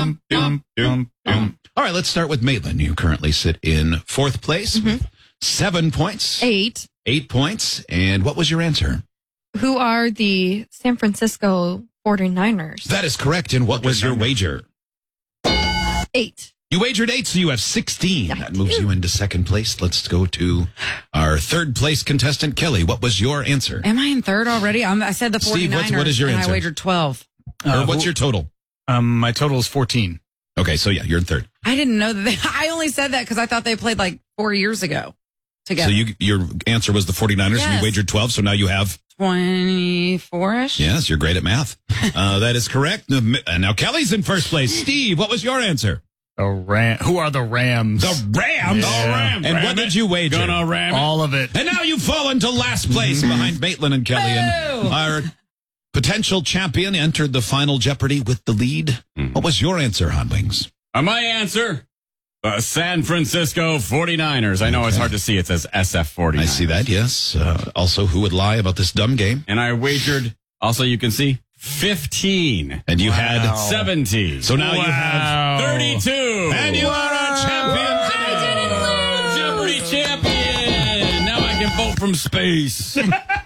All right, let's start with Maitland. You currently sit in fourth place with 7 points. 8. 8 points. And what was your answer? Who are the San Francisco 49ers? That is correct. And what was your wager? 8. You wagered 8, so you have 16. That moves you into second place. Let's go to our third place contestant, Kelly. What was your answer? Am I in third already? I said the 49ers. Steve, what is your answer? I wagered 12. What's your total? My total is 14. Okay, so yeah, you're in third. I didn't know that. I only said that because I thought they played like 4 years ago together. So your answer was the 49ers, and you wagered 12, so now you have 24-ish. Yes, you're great at math. That is correct. And now Kelly's in first place. Steve, what was your answer? Who are the Rams? The Rams? Yeah. And what did you wager? Gonna ram it. All of it. And now you've fallen to last place behind Maitland and Kelly. And our potential champion entered the final Jeopardy with the lead. What was your answer, Hot Wings? My answer? San Francisco 49ers. I know it's hard to see. It says SF 49ers. I see that, yes. Also, who would lie about this dumb game? And I wagered, also you can see, 15. And you had 17. So now you have 32. And you are a champion today. Jeopardy champion. Now I can vote from space.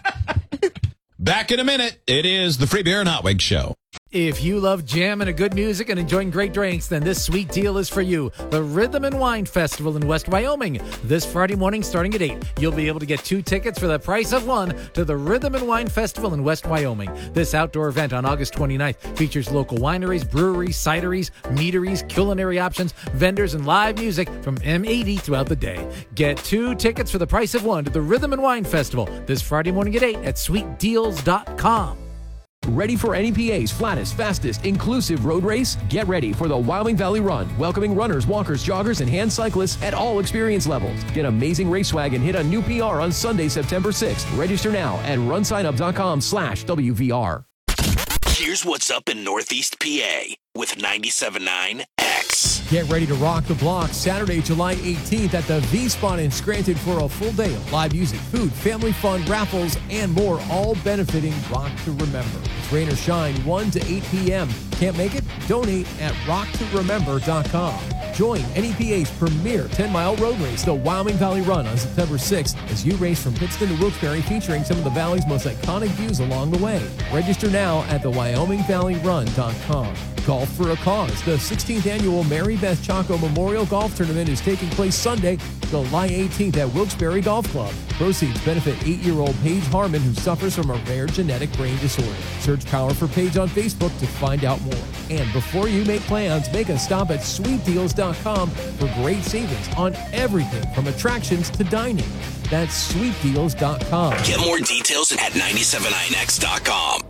Back in a minute. It is the Free Beer and Hot Wings Show. If you love jam and good music and enjoying great drinks, then this sweet deal is for you. The Rhythm and Wine Festival in West Wyoming. This Friday morning starting at 8. You'll be able to get 2 tickets for the price of 1 to the Rhythm and Wine Festival in West Wyoming. This outdoor event on August 29th features local wineries, breweries, cideries, meaderies, culinary options, vendors, and live music from M80 throughout the day. Get 2 tickets for the price of 1 to the Rhythm and Wine Festival this Friday morning at 8 at sweetdeals.com. Ready for NEPA's flattest, fastest, inclusive road race? Get ready for the Wyoming Valley Run, welcoming runners, walkers, joggers, and hand cyclists at all experience levels. Get amazing race swag and hit a new PR on Sunday, September 6th. Register now at runsignup.com/WVR. Here's what's up in Northeast PA with 97.9 X. Get ready to rock the block Saturday, July 18th at the V-Spot in Scranton for a full day of live music, food, family fun, raffles, and more, all benefiting Rock to Remember. It's rain or shine, 1 to 8 p.m. Can't make it? Donate at rocktoremember.com. Join NEPA's premier 10-mile road race, the Wyoming Valley Run, on September 6th as you race from Pittston to Wilkes-Barre, featuring some of the Valley's most iconic views along the way. Register now at the WyomingValleyRun.com. Golf for a Cause. The 16th annual Mary Beth Chaco Memorial Golf Tournament is taking place Sunday, July 18th at Wilkes-Barre Golf Club. Proceeds benefit 8-year-old Paige Harmon, who suffers from a rare genetic brain disorder. Search Power for Paige on Facebook to find out more. And before you make plans, make a stop at sweetdeals.com for great savings on everything from attractions to dining. That's sweetdeals.com. Get more details at 979x.com.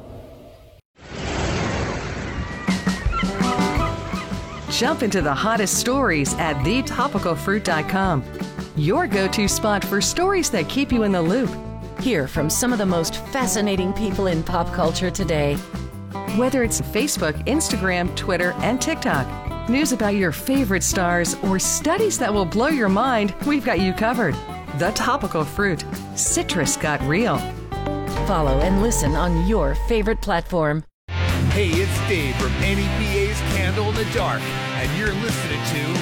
Jump into the hottest stories at thetopicalfruit.com. Your go-to spot for stories that keep you in the loop. Hear from some of the most fascinating people in pop culture today. Whether it's Facebook, Instagram, Twitter, and TikTok, news about your favorite stars, or studies that will blow your mind, we've got you covered. The Topical Fruit. Citrus got real. Follow and listen on your favorite platform. Hey, it's Dave from NEPA's Candle in the Dark, and you're listening to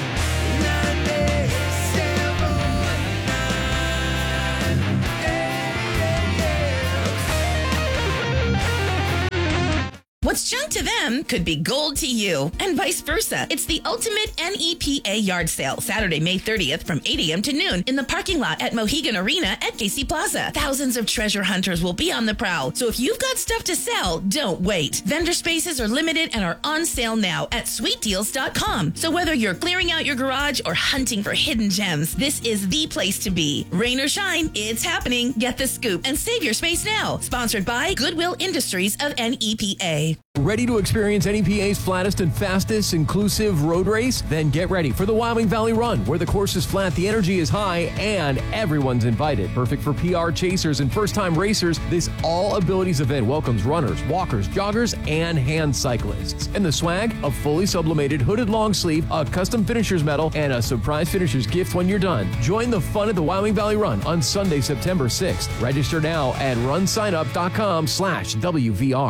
97.9. What's junk to them could be gold to you, and vice versa. It's the ultimate NEPA yard sale, Saturday, May 30th from 8 a.m. to noon in the parking lot at Mohegan Arena at Casey Plaza. Thousands of treasure hunters will be on the prowl, so if you've got stuff to sell, don't wait. Vendor spaces are limited and are on sale now at sweetdeals.com. So whether you're clearing out your garage or hunting for hidden gems, this is the place to be. Rain or shine, it's happening. Get the scoop and save your space now. Sponsored by Goodwill Industries of NEPA. Ready to experience NEPA's flattest and fastest inclusive road race? Then get ready for the Wyoming Valley Run, where the course is flat, the energy is high, and everyone's invited. Perfect for PR chasers and first-time racers, this all-abilities event welcomes runners, walkers, joggers, and hand cyclists. And the swag, a fully sublimated hooded long sleeve, a custom finisher's medal, and a surprise finisher's gift when you're done. Join the fun at the Wyoming Valley Run on Sunday, September 6th. Register now at runsignup.com/WVR.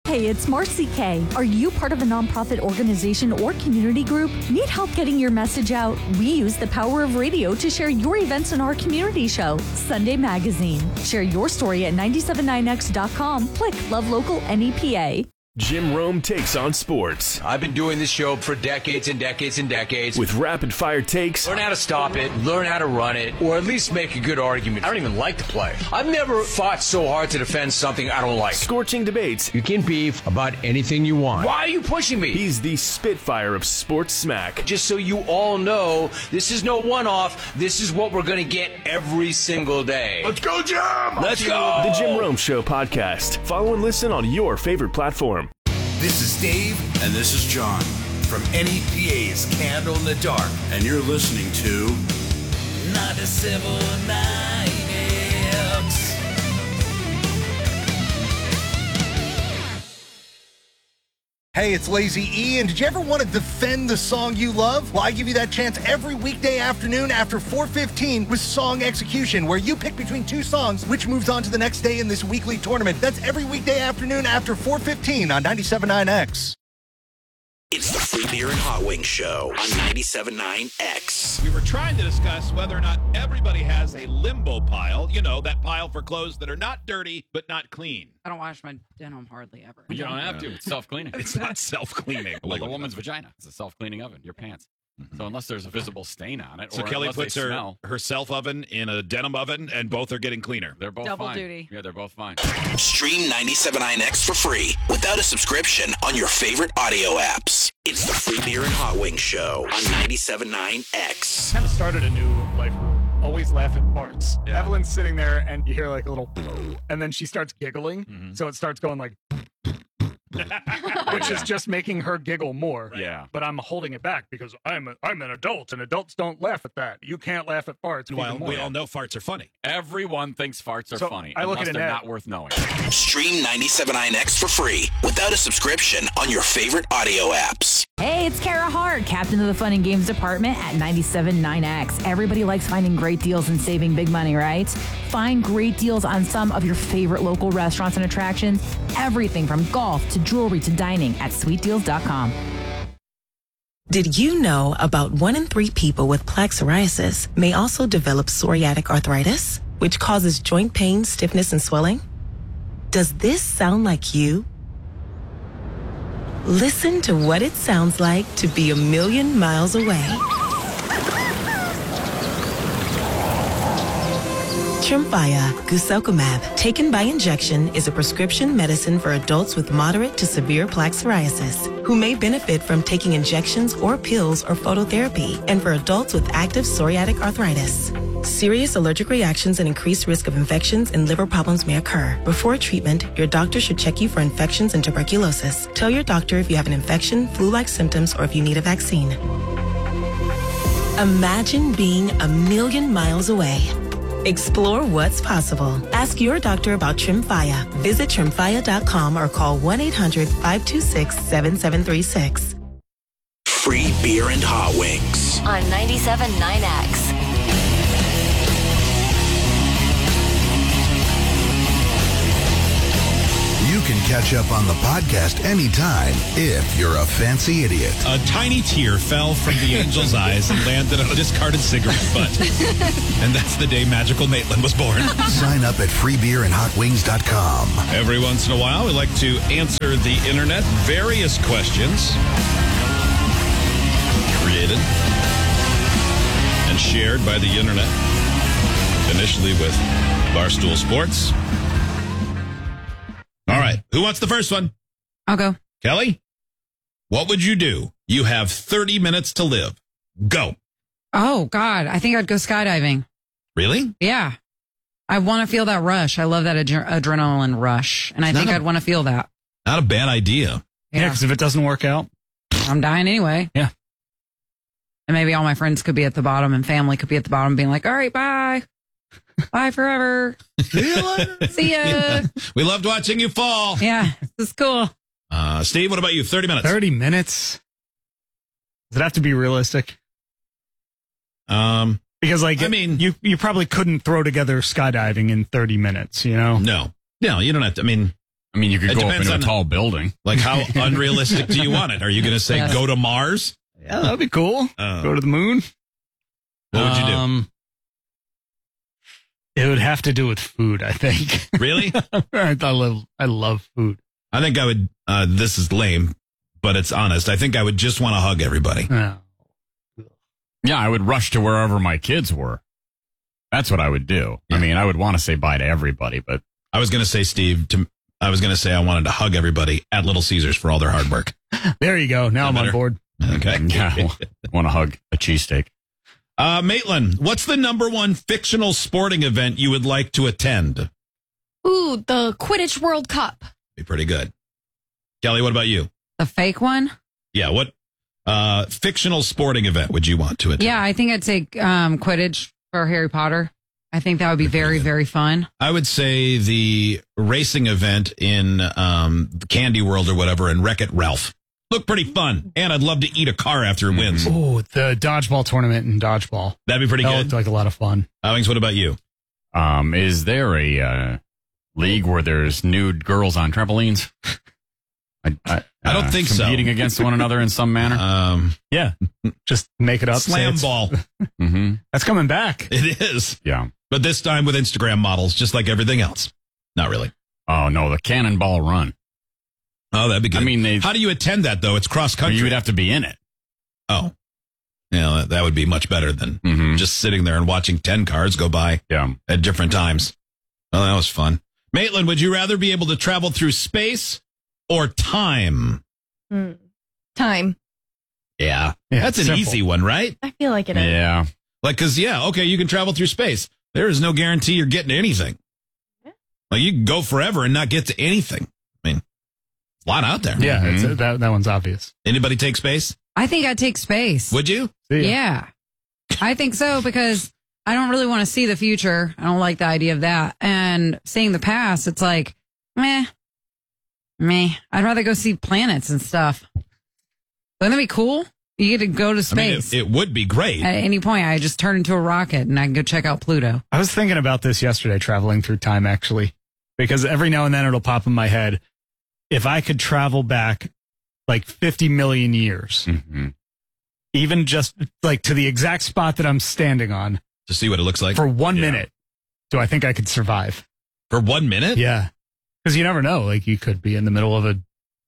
Hey, it's Marcy K. Are you part of a nonprofit organization or community group? Need help getting your message out? We use the power of radio to share your events in our community show, Sunday Magazine. Share your story at 979x.com. Click Love Local NEPA. Jim Rome takes on sports. I've been doing this show for decades and decades and decades. With rapid-fire takes. Learn how to stop it, learn how to run it, or at least make a good argument. I don't even like to play. I've never fought so hard to defend something I don't like. Scorching debates. You can beef about anything you want. Why are you pushing me? He's the Spitfire of sports smack. Just so you all know, this is no one-off. This is what we're going to get every single day. Let's go, Jim! Let's go! The Jim Rome Show podcast. Follow and listen on your favorite platform. This is Dave. And this is John. From NEPA's Candle in the Dark. And you're listening to 97.9X. Hey, it's Lazy E, and did you ever want to defend the song you love? Well, I give you that chance every weekday afternoon after 4:15 with Song Execution, where you pick between two songs, which moves on to the next day in this weekly tournament. That's every weekday afternoon after 4:15 on 97.9X. It's the Free Beer and Hot Wings Show on 97.9X. We were trying to discuss whether or not everybody has a limbo pile. You know, that pile for clothes that are not dirty, but not clean. I don't wash my denim hardly ever. You don't have to. It's self-cleaning. It's not self-cleaning. Like a woman's vagina. It's a self-cleaning oven. Your pants. So unless there's a visible stain on it, so or Kelly puts her smell, self oven in a denim oven, and both are getting cleaner. They're both double fine. duty. Yeah, they're both fine. Stream 97.9X for free without a subscription on your favorite audio apps. It's the Free Beer and Hot Wings Show on 97.9X. Kind of started a new life rule. Always laugh at farts. Yeah. Evelyn's sitting there, and you hear like a little, and then she starts giggling. Mm-hmm. So it starts going like, which is just making her giggle more. Yeah. But I'm holding it back because I'm an adult, and adults don't laugh at that. You can't laugh at farts. Well, we all know farts are funny. Everyone thinks farts are funny. I look at they're not worth knowing. Stream 97.9X for free without a subscription on your favorite audio apps. Hey, it's Kara Hart, captain of the Fun and Games department at 97.9X. Everybody likes finding great deals and saving big money, right? Find great deals on some of your favorite local restaurants and attractions. Everything from golf to jewelry to dining at sweetdeals.com. Did you know about 1 in 3 people with plaque psoriasis may also develop psoriatic arthritis, which causes joint pain, stiffness, and swelling? Does this sound like you? Listen to what it sounds like to be a million miles away. Tremfya guselkumab, taken by injection, is a prescription medicine for adults with moderate to severe plaque psoriasis who may benefit from taking injections or pills or phototherapy, and for adults with active psoriatic arthritis. Serious allergic reactions and increased risk of infections and liver problems may occur. Before treatment, your doctor should check you for infections and tuberculosis. Tell your doctor if you have an infection, flu-like symptoms, or if you need a vaccine. Imagine being a million miles away. Explore what's possible. Ask your doctor about Tremfya. Visit Tremfya.com or call 1-800-526-7736. Free Beer and Hot Wings on 97.9X. You can catch up on the podcast anytime if you're a fancy idiot. A tiny tear fell from the angel's eyes and landed on a discarded cigarette butt. And that's the day Magical Maitland was born. Sign up at freebeerandhotwings.com. Every once in a while, we like to answer the internet various questions created and shared by the internet. Initially with Barstool Sports. All right. Who wants the first one? I'll go. Kelly? What would you do? You have 30 minutes to live. Go. Oh, God. I think I'd go skydiving. Really? Yeah. I want to feel that rush. I love that adrenaline rush. And I think I'd want to feel that. Not a bad idea. Yeah, because if it doesn't work out, I'm dying anyway. Yeah. And maybe all my friends could be at the bottom and family could be at the bottom being like, all right, bye. Bye forever. See you later. See ya. Yeah. We loved watching you fall. Yeah, this is cool. Steve, what about you? 30 minutes. 30 minutes? Does it have to be realistic? Because, like, I mean, you probably couldn't throw together skydiving in 30 minutes, you know? No, you don't have to. I mean, I mean, you could It go up depends into a on- tall building. Like, how unrealistic do you want it? Are you going to say go to Mars? Yeah, that'd be cool. Oh. Go to the moon. What would you do? It would have to do with food, I think. Really? I love food. I think I would, this is lame, but it's honest. I think I would just want to hug everybody. Yeah, I would rush to wherever my kids were. That's what I would do. I mean, I would want to say bye to everybody, but I was going to say, Steve, I was going to say I wanted to hug everybody at Little Caesars for all their hard work. There you go. Now I'm on board. Okay. Yeah, I want to hug a cheesesteak. Maitland, what's the number one fictional sporting event you would like to attend? Ooh, the Quidditch World Cup. Be pretty good. Kelly, what about you? The fake one? Yeah, what fictional sporting event would you want to attend? Yeah, I think I'd say Quidditch for Harry Potter. I think that would be very, very fun. I would say the racing event in Candy World or whatever and Wreck-It Ralph. Look pretty fun. And I'd love to eat a car after it wins. Oh, the dodgeball tournament in dodgeball. That'd be pretty That good. looked like a lot of fun. Owings, what about you? Is there a league where there's nude girls on trampolines? I don't think so. Competing against one another in some manner? Yeah. Just make it up. Slam say ball. Mm-hmm. That's coming back. It is. Yeah. But this time with Instagram models, just like everything else. Not really. Oh, no, the cannonball run. Oh, that'd be good. I mean, how do you attend that, though? It's cross-country. You would have to be in it. Oh. Yeah, that would be much better than just sitting there and watching 10 cars go by at different times. Oh, that was fun. Maitland, would you rather be able to travel through space or time? Time. Yeah. That's an simple. easy one, right? I feel like it is. Yeah. Like, because, okay, you can travel through space. There is no guarantee you're getting to anything. Like, you can go forever and not get to anything. I mean, a lot out there. Yeah, that one's obvious. Anybody take space? I think I'd take space. Would you? Yeah. I think so because I don't really want to see the future. I don't like the idea of that. And seeing the past, it's like, meh. I'd rather go see planets and stuff. Wouldn't that be cool? You get to go to space. I mean, it would be great. At any point, I just turn into a rocket and I can go check out Pluto. I was thinking about this yesterday, traveling through time, actually, because every now and then it'll pop in my head. If I could travel back like 50 million years, even just like to the exact spot that I'm standing on to see what it looks like for 1 minute, do I think I could survive? For 1 minute? Yeah. Because you never know. Like, you could be in the middle of a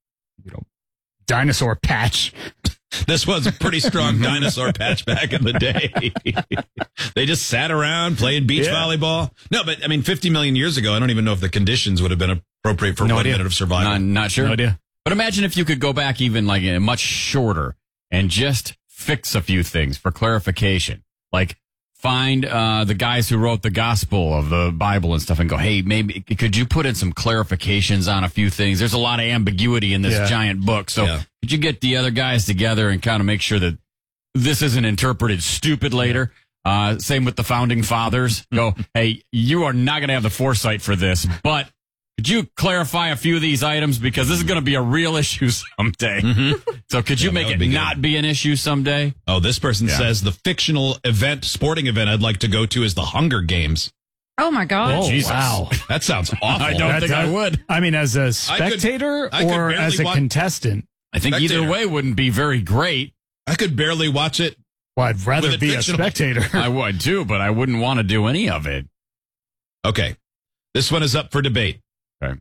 dinosaur patch. This was a pretty strong dinosaur patch back in the day. They just sat around playing beach volleyball. No, but I mean, 50 million years ago, I don't even know if the conditions would have been appropriate for 1 minute of survival. Not sure. No idea. But imagine if you could go back even like much shorter and just fix a few things for clarification. Like find the guys who wrote the gospel of the Bible and stuff and go, hey, maybe could you put in some clarifications on a few things? There's a lot of ambiguity in this giant book. So could you get the other guys together and kind of make sure that this isn't interpreted stupid later? Same with the founding fathers. Go, hey, you are not going to have the foresight for this, but could you clarify a few of these items? Because this is going to be a real issue someday. So could you make it not be an issue someday? Oh, this person says the fictional sporting event I'd like to go to is the Hunger Games. Oh, my God. Oh, Jesus. wow. That sounds awful. I don't think I would. I mean, as a spectator I could or barely as a contestant? I think either way wouldn't be very great. I could barely watch it. Well, I'd rather With it be fictional. a spectator. I would too, but I wouldn't want to do any of it. Okay. This one is up for debate. Okay.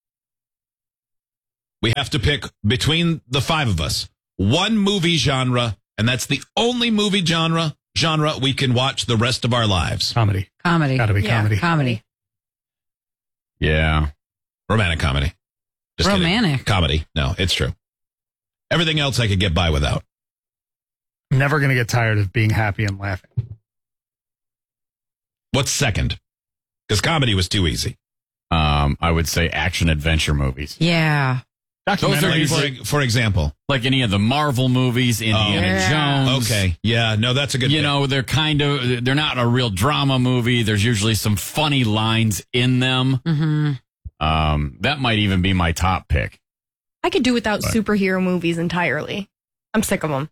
We have to pick between the five of us one movie genre, and that's the only movie genre we can watch the rest of our lives. Comedy. Gotta be comedy. Comedy. Yeah. Romantic comedy. Just kidding. Romantic. Comedy. No, it's true. Everything else I could get by without. I'm never going to get tired of being happy and laughing. What's second? Because comedy was too easy. I would say action adventure movies. Yeah. Those are Like, usually for example. like any of the Marvel movies, Indiana Jones. Okay. Yeah, no, that's a good You pick. know, they're not a real drama movie. There's usually some funny lines in them. That might even be my top pick. I could do without superhero movies entirely. I'm sick of them.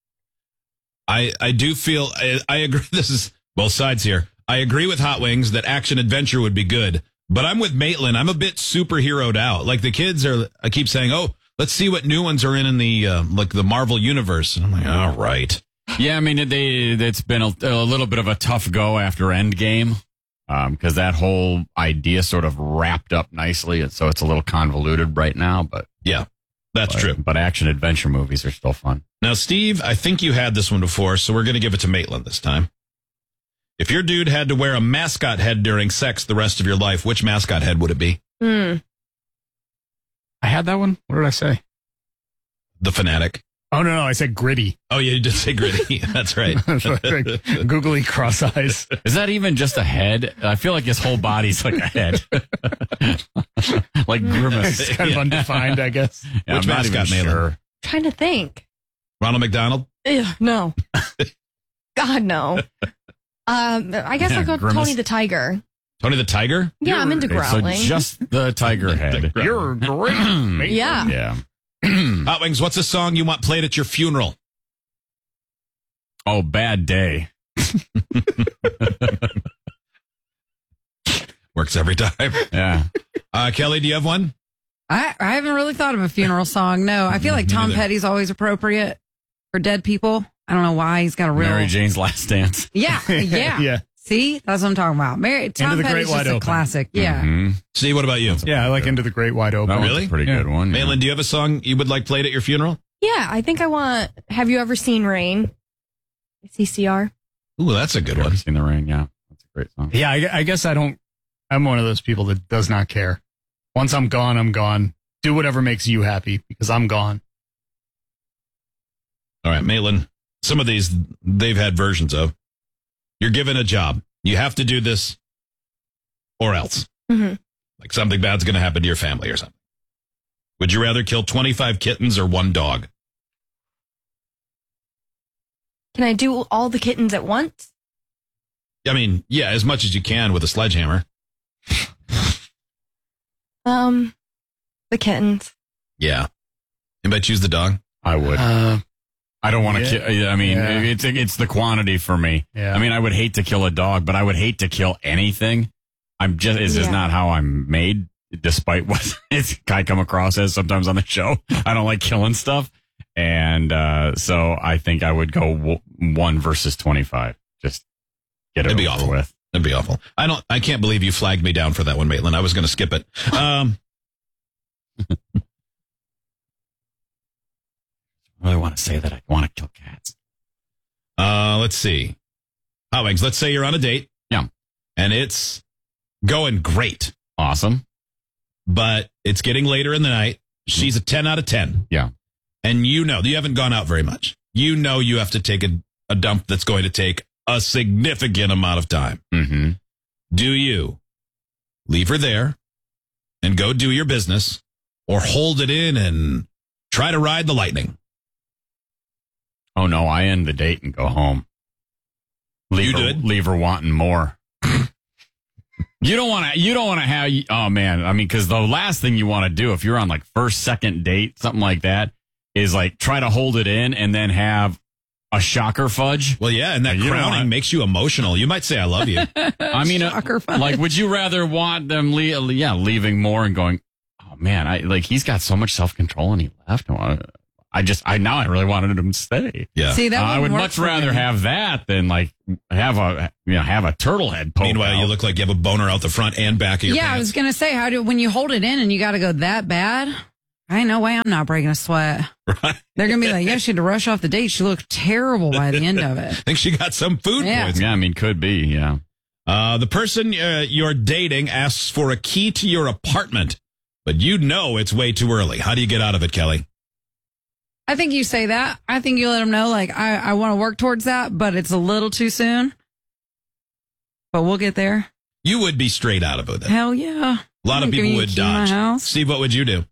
I do feel, I agree, this is both sides here. I agree with Hot Wings that action adventure would be good, But I'm with Maitland. I'm a bit superheroed out. Like the kids I keep saying, oh, let's see what new ones are in the like the Marvel universe. And I'm like, all right. Yeah, I mean, it's been a little bit of a tough go after Endgame because that whole idea sort of wrapped up nicely. And so it's a little convoluted right now. But yeah, that's true. But action adventure movies are still fun. Now, Steve, I think you had this one before, so we're going to give it to Maitland this time. If your dude had to wear a mascot head during sex the rest of your life, which mascot head would it be? I had that one. What did I say? The Fanatic. Oh, no, I said Gritty. Oh, yeah, you did say Gritty. That's right. Googly cross eyes. Is that even just a head? I feel like his whole body's like a head. Like Grimace. It's kind of undefined, I guess. Yeah, which mascot, Maitland? Trying to think. Ronald McDonald? Ugh, no. God, no. I guess I'll go Grimace. Tony the Tiger. Tony the Tiger? Yeah, I'm into growling. So just the tiger head. You're great. Yeah. Yeah. Hot Wings, what's a song you want played at your funeral? Oh, Bad Day. Works every time. Yeah. Kelly, do you have one? I haven't really thought of a funeral song. No, I feel like Tom neither. Petty's always appropriate for dead people. I don't know why. He's got a real. Mary Jane's Last Dance. Yeah. Yeah. See, that's what I'm talking about. Tom the Great Petty's Wide just a Open. classic. Yeah. Mm-hmm. Steve, what about you? Yeah, I like Into the Great Wide Open. That was Really? a pretty good one. Yeah. Maitland, do you have a song you would like played at your funeral? Yeah, I think I want Have You Ever Seen Rain? CCR. Ooh, that's a good one. Seen the Rain, yeah. That's a great song. Yeah, I guess I'm one of those people that does not care. Once I'm gone, I'm gone. Do whatever makes you happy because I'm gone. All right, Maitland, some of these they've had versions of. You're given a job. You have to do this or else. Mm-hmm. Like something bad's going to happen to your family or something. Would you rather kill 25 kittens or one dog? Can I do all the kittens at once? I mean, yeah, as much as you can with a sledgehammer. The kittens. Yeah. Anybody choose the dog? I would. I don't want to kill. I mean, Yeah. it's the quantity for me. Yeah. I mean, I would hate to kill a dog, but I would hate to kill anything. It's just not how I'm made, despite what I come across as sometimes on the show. I don't like killing stuff. And so I think I would go 1 versus 25. Just get it It'd be over awful. with. That'd be awful. I can't believe you flagged me down for that one, Maitland. I was going to skip it. I really want to say that I want to kill cats. Let's see. Hot Wings, let's say you're on a date. Yeah. And it's going great. Awesome. But it's getting later in the night. She's a 10 out of 10. Yeah. And you haven't gone out very much. You know you have to take a dump that's going to take a significant amount of time. Mm-hmm. Do you leave her there and go do your business or hold it in and try to ride the lightning? Oh, no, I end the date and go home. Leave her wanting more. You don't want to have, oh man. I mean, because the last thing you want to do if you're on like first, second date, something like that, is like try to hold it in and then have a shocker fudge. Well, yeah, and that crowning makes you emotional. You might say, I love you. I mean, like, would you rather want them leaving more and going, oh man, he's got so much self-control and he left. I really wanted him to stay. Yeah. See, that I would wouldn't work much for rather me. have that than like have a turtle head poke Meanwhile, out. you look like you have a boner out the front and back of your Yeah, I pants. was gonna say, when you hold it in and you got to go that bad, ain't no way I'm not breaking a sweat. Right. They're gonna be like, yeah, she had to rush off the date. She looked terrible by the end of it. I think she got some food Yeah. poisoning. Yeah, I mean, could be, yeah. The person you're dating asks for a key to your apartment, but it's way too early. How do you get out of it, Kelly? I think you say that. I think you let them know, like, I want to work towards that, but it's a little too soon. But we'll get there. You would be straight out of it. Hell yeah. A lot of people would dodge. Steve, what would you do?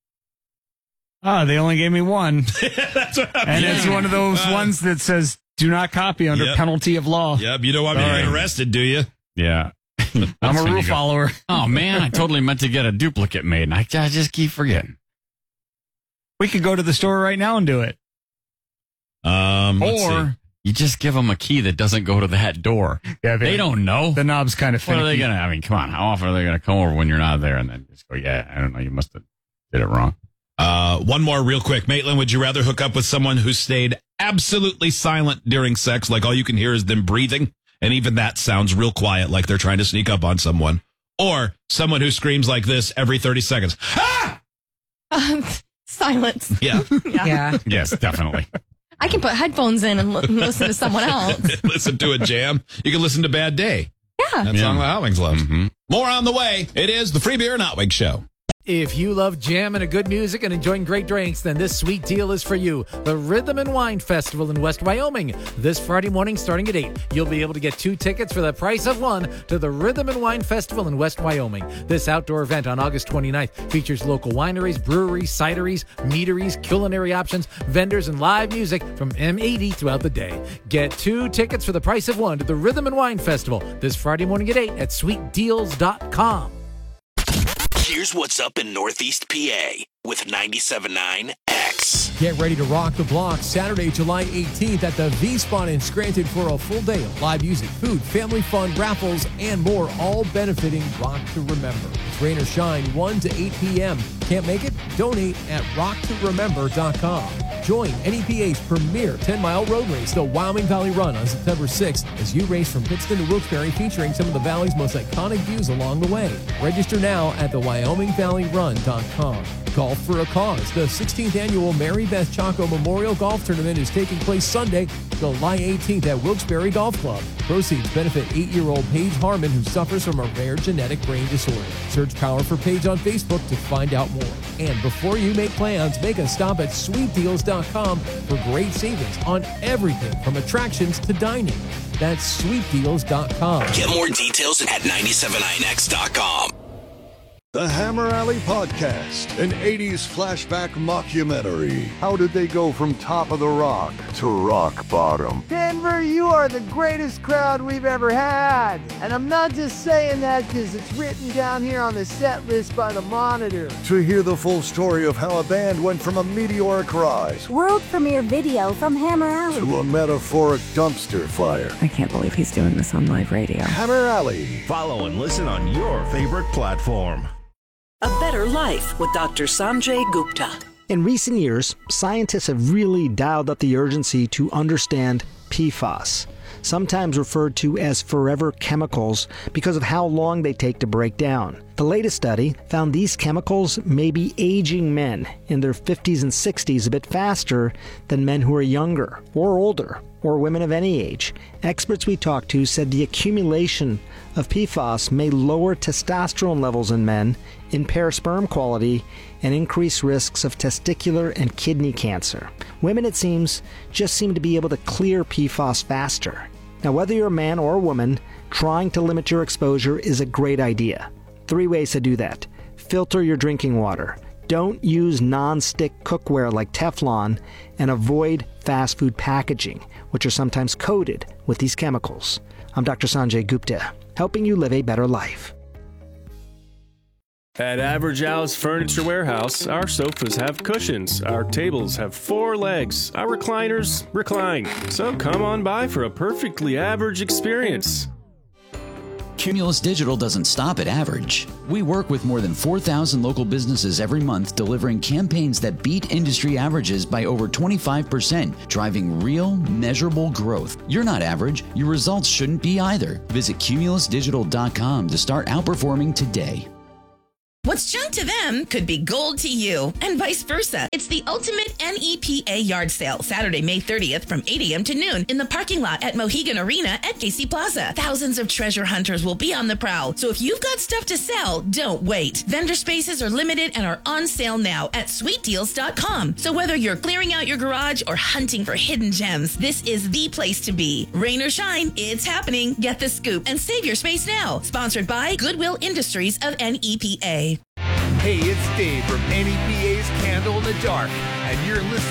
They only gave me one. That's what And it's one of those ones that says, do not copy under penalty of law. Yep, you don't want me to get arrested, do you? Yeah. I'm a rule follower. Oh, man, I totally meant to get a duplicate made, and I just keep forgetting. We could go to the store right now and do it. Let's see. You just give them a key that doesn't go to that door. Yeah, they don't know. The knob's kind of finicky. What are they going to, I mean, come on. How often are they going to come over when you're not there and then just go, yeah, I don't know. You must have did it wrong. One more real quick. Maitland, would you rather hook up with someone who stayed absolutely silent during sex, like all you can hear is them breathing, and even that sounds real quiet, like they're trying to sneak up on someone, or someone who screams like this every 30 seconds? Ah! Silence. Yeah. Yeah. Yes, definitely. I can put headphones in and listen to someone else. Listen to a jam. You can listen to Bad Day. Yeah. That song that Hot Wings loves. More on the way. It is the Free Beer and Hot Wings Show. If you love jamming and good music and enjoying great drinks, then this sweet deal is for you. The Rhythm and Wine Festival in West Wyoming. This Friday morning starting at 8. You'll be able to get 2 tickets for the price of 1 to the Rhythm and Wine Festival in West Wyoming. This outdoor event on August 29th features local wineries, breweries, cideries, meaderies, culinary options, vendors, and live music from M80 throughout the day. Get 2 tickets for the price of 1 to the Rhythm and Wine Festival this Friday morning at 8 at sweetdeals.com. Here's what's up in Northeast PA with 97.9 X. Get ready to rock the block Saturday, July 18th at the V-Spot in Scranton for a full day of live music, food, family fun, raffles, and more, all benefiting Rock to Remember. It's rain or shine, 1 to 8 p.m. Can't make it? Donate at rocktoremember.com. Join NEPA's premier 10-mile road race, the Wyoming Valley Run, on September 6th as you race from Pittston to Wilkes-Barre, featuring some of the valley's most iconic views along the way. Register now at the WyomingValleyRun.com. Golf for a Cause. The 16th annual Mary Beth Chaco Memorial Golf Tournament is taking place Sunday, July 18th at Wilkes-Barre Golf Club. Proceeds benefit 8-year-old Paige Harmon, who suffers from a rare genetic brain disorder. Search Power for Paige on Facebook to find out more. And before you make plans, make a stop at sweetdeals.com for great savings on everything from attractions to dining. That's sweetdeals.com. Get more details at 979x.com. The Hammer Alley Podcast, an 80s flashback mockumentary. How did they go from top of the rock to rock bottom? Denver, you are the greatest crowd we've ever had. And I'm not just saying that because it's written down here on the set list by the Monitor. To hear the full story of how a band went from a meteoric rise world premiere video from Hammer Alley to a metaphoric dumpster fire. I can't believe he's doing this on live radio. Hammer Alley. Follow and listen on your favorite platform. A Better Life with Dr. Sanjay Gupta. In recent years, scientists have really dialed up the urgency to understand PFAS, sometimes referred to as forever chemicals because of how long they take to break down. The latest study found these chemicals may be aging men in their 50s and 60s a bit faster than men who are younger or older, or women of any age. Experts we talked to said the accumulation of PFAS may lower testosterone levels in men, impair sperm quality, and increase risks of testicular and kidney cancer. Women, it seems, just seem to be able to clear PFAS faster. Now, whether you're a man or a woman, trying to limit your exposure is a great idea. 3 ways to do that. Filter your drinking water. Don't use non-stick cookware like Teflon, and avoid fast food packaging, which are sometimes coated with these chemicals. I'm Dr. Sanjay Gupta, helping you live a better life. At Average Al's Furniture Warehouse, our sofas have cushions, our tables have 4 legs, our recliners recline. So come on by for a perfectly average experience. Cumulus Digital doesn't stop at average. We work with more than 4,000 local businesses every month, delivering campaigns that beat industry averages by over 25%, driving real, measurable growth. You're not average. Your results shouldn't be either. Visit cumulusdigital.com to start outperforming today. What's junk to them could be gold to you, and vice versa. It's the ultimate NEPA yard sale, Saturday, May 30th from 8 a.m. to noon in the parking lot at Mohegan Arena at KC Plaza. Thousands of treasure hunters will be on the prowl, so if you've got stuff to sell, don't wait. Vendor spaces are limited and are on sale now at sweetdeals.com. So whether you're clearing out your garage or hunting for hidden gems, this is the place to be. Rain or shine, it's happening. Get the scoop and save your space now. Sponsored by Goodwill Industries of NEPA. Hey, it's Dave from NEPA's Candle in the Dark, and you're listening